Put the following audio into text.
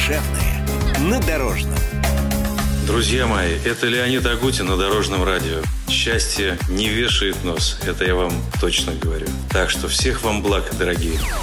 Душевные на Дорожном. Друзья мои, это Леонид Агутин на Дорожном радио. Счастье не вешает нос, это я вам точно говорю. Так что всех вам благ, дорогие.